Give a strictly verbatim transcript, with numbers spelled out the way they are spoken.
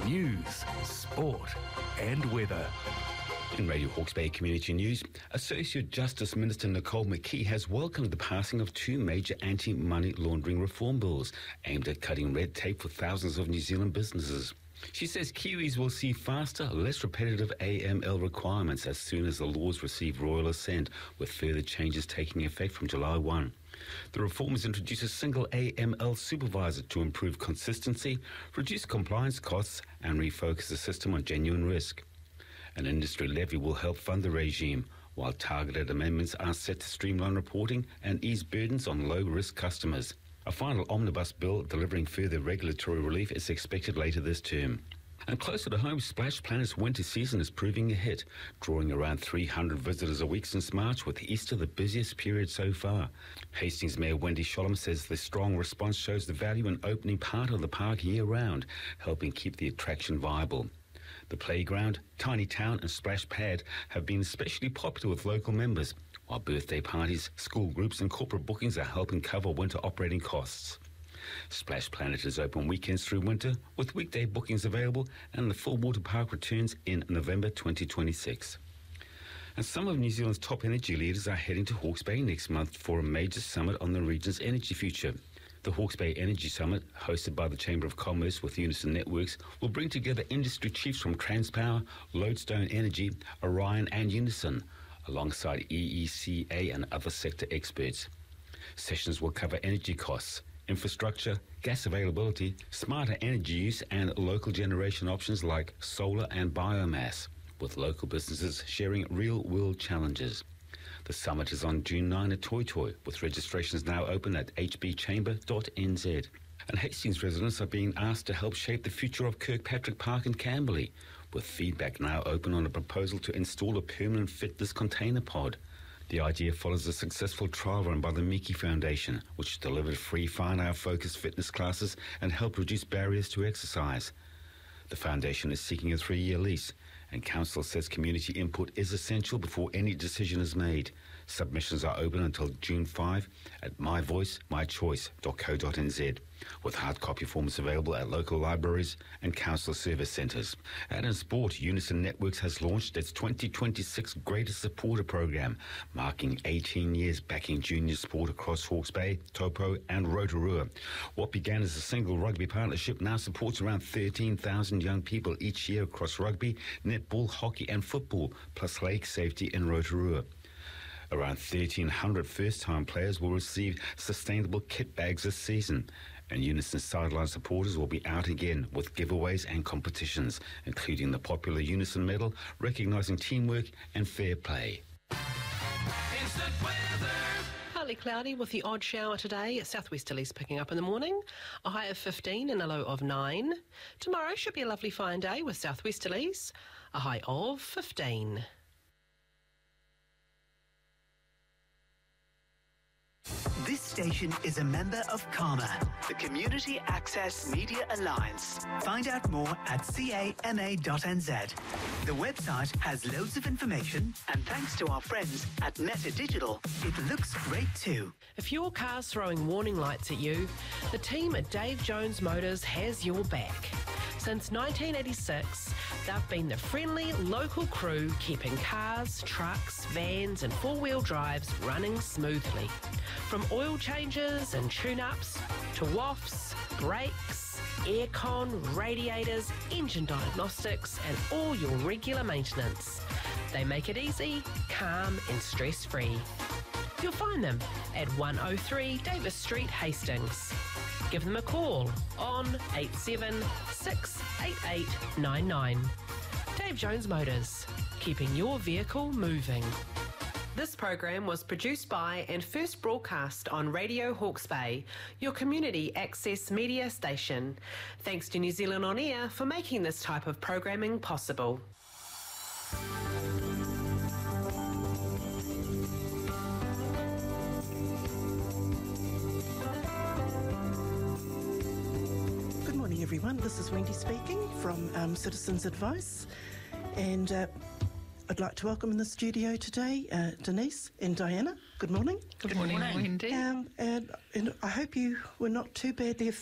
news, sport and weather. In Radio Hawke's Bay Community News, Associate Justice Minister Nicole McKee has welcomed the passing of two major anti-money laundering reform bills aimed at cutting red tape for thousands of New Zealand businesses. She says Kiwis will see faster, less repetitive A M L requirements as soon as the laws receive royal assent, with further changes taking effect from July first. The reforms introduce a single A M L supervisor to improve consistency, reduce compliance costs and refocus the system on genuine risk. An industry levy will help fund the regime, while targeted amendments are set to streamline reporting and ease burdens on low-risk customers. A final omnibus bill delivering further regulatory relief is expected later this term. And closer to home, Splash Planet's winter season is proving a hit, drawing around three hundred visitors a week since March, with Easter the busiest period so far. Hastings Mayor Wendy Sholem says the strong response shows the value in opening part of the park year-round, helping keep the attraction viable. The playground, tiny town and splash pad have been especially popular with local members, while birthday parties, school groups and corporate bookings are helping cover winter operating costs. Splash Planet is open weekends through winter, with weekday bookings available, and the full water park returns in November twenty twenty-six. And some of New Zealand's top energy leaders are heading to Hawke's Bay next month for a major summit on the region's energy future. The Hawke's Bay Energy Summit, hosted by the Chamber of Commerce with Unison Networks, will bring together industry chiefs from Transpower, Lodestone Energy, Orion and Unison, alongside E E C A and other sector experts. Sessions will cover energy costs, infrastructure, gas availability, smarter energy use and local generation options like solar and biomass, with local businesses sharing real-world challenges. The summit is on June ninth at Toi Toi, with registrations now open at h b chamber dot n z. And Hastings residents are being asked to help shape the future of Kirkpatrick Park in Camberley, with feedback now open on a proposal to install a permanent fitness container pod. The idea follows a successful trial run by the Miki Foundation, which delivered free whānau-focused fitness classes and helped reduce barriers to exercise. The foundation is seeking a three-year lease, and Council says community input is essential before any decision is made. Submissions are open until June fifth at my voice my choice dot co dot n z, with hard copy forms available at local libraries and council service centres. And in sport, Unison Networks has launched its twenty twenty-six Greatest Supporter Programme, marking eighteen years backing junior sport across Hawke's Bay, Taupo and Rotorua. What began as a single rugby partnership now supports around thirteen thousand young people each year across rugby, netball, hockey and football, plus lake safety in Rotorua. Around thirteen hundred first-time players will receive sustainable kit bags this season, and Unison sideline supporters will be out again with giveaways and competitions, including the popular Unison Medal, recognising teamwork and fair play. Instant weather. Partly cloudy with the odd shower today. Southwesterlies picking up in the morning. A high of fifteen and a low of nine. Tomorrow should be a lovely fine day with southwesterlies. A high of fifteen. This station is a member of CAMA, the Community Access Media Alliance. Find out more at c a m a dot n z. The website has loads of information, and thanks to our friends at Meta Digital, it looks great too. If your car's throwing warning lights at you, the team at Dave Jones Motors has your back. Since nineteen eighty-six, they've been the friendly local crew keeping cars, trucks, vans and four-wheel drives running smoothly. From oil changes and tune-ups to wafts, brakes, aircon, radiators, engine diagnostics and all your regular maintenance. They make it easy, calm and stress-free. You'll find them at one oh three Davis Street, Hastings. Give them a call on eight seven six eight eight nine nine. Dave Jones Motors, keeping your vehicle moving. This program was produced by and first broadcast on Radio Hawke's Bay, your community access media station. Thanks to New Zealand On Air for making this type of programming possible. Good morning, everyone. This is Wendy speaking from um, Citizens Advice, and uh, I'd like to welcome in the studio today uh, Denise and Diana. Good morning. Good morning, Wendy. Um, and, and I hope you were not too badly